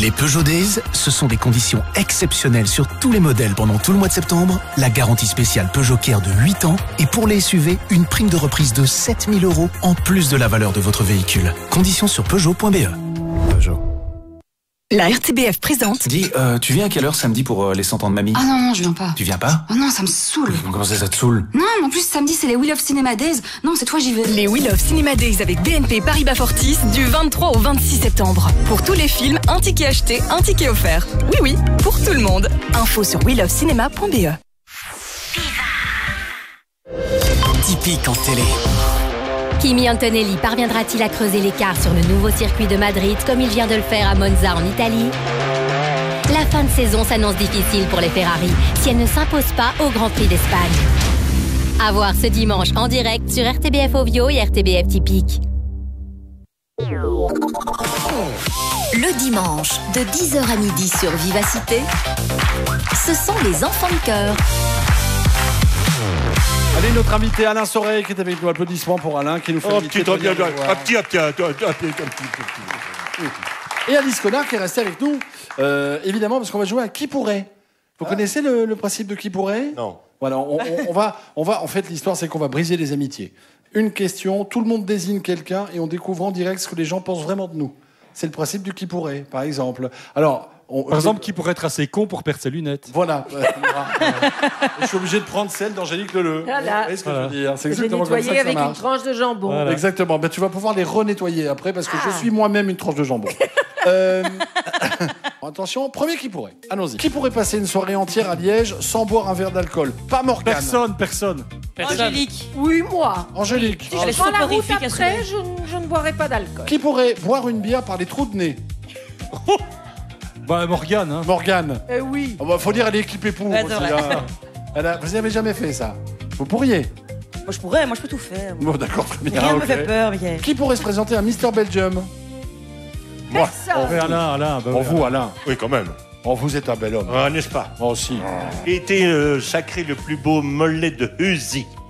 Les Peugeot Days, ce sont des conditions exceptionnelles sur tous les modèles pendant tout le mois de septembre. La garantie spéciale Peugeot Care de 8 ans. Et pour les SUV, une prime de reprise de 7 000 € en plus de la valeur de votre véhicule. Conditions sur Peugeot.be. Peugeot. La RTBF présente. Dis, tu viens à quelle heure samedi pour les 100 ans de mamie? Ah non, je viens pas. Tu viens pas? Oh non, ça me saoule. Comment ça te saoule? Non, mais en plus, samedi, c'est les Wheel of Cinema Days. Non, c'est toi, j'y vais. Les Wheel of Cinema Days avec BNP Paribas Fortis du 23 au 26 septembre. Pour tous les films, un ticket acheté, un ticket offert. Oui, oui, pour tout le monde. Info sur wheelofcinema.be. Typique en télé. Kimi Antonelli parviendra-t-il à creuser l'écart sur le nouveau circuit de Madrid comme il vient de le faire à Monza en Italie? La fin de saison s'annonce difficile pour les Ferrari si elles ne s'imposent pas au Grand Prix d'Espagne. À voir ce dimanche en direct sur RTBF Ovio et RTBF Typique. Le dimanche, de 10h à midi sur Vivacité, ce sont les enfants de cœur. Allez, notre invité Alain Sorey qui est avec nous. Applaudissements pour Alain qui nous fait un petit. Et Alice Connard qui est restée avec nous, évidemment, parce qu'on va jouer à Qui pourrait. Vous connaissez le principe de Qui pourrait? Non. Voilà, on va. En fait, l'histoire, c'est qu'on va briser les amitiés. Une question, tout le monde désigne quelqu'un et on découvre en direct ce que les gens pensent vraiment de nous. C'est le principe du Qui pourrait, par exemple. Alors. Par exemple, qui pourrait être assez con pour perdre ses lunettes. Voilà. Je suis obligé de prendre celle d'Angélique Leleu. Voilà. Vous voyez ce que je veux dire? C'est Je vais exactement comme ça nettoyer que ça avec marche. une tranche de jambon. Voilà. Exactement. Ben, tu vas pouvoir les renettoyer après parce que je suis moi-même une tranche de jambon. Attention, premier Qui pourrait. Allons-y. Qui pourrait passer une soirée entière à Liège sans boire un verre d'alcool? Pas Morgane. Personne. Angélique. Oui, moi. Angélique. Si je prends la route après, je ne boirai pas d'alcool. Qui pourrait boire une bière par les trous de nez? Bah, Morgane. Hein. Morgane. Oui. Oh, bah, faut dire, elle est équipée pour. Ouais, aussi, hein. Vous n'avez jamais fait ça? Vous pourriez? Moi, je pourrais, moi, je peux tout faire. Bon, d'accord, très bien. Rien me ok. fait peur, Michael. Qui pourrait se présenter à Mister Belgium? Moi. Alain. Bah, Vous, Alain. Oui, quand même. Oh, vous êtes un bel homme. N'est-ce pas? Oh, si. Il était sacré le plus beau mollet de Huzy.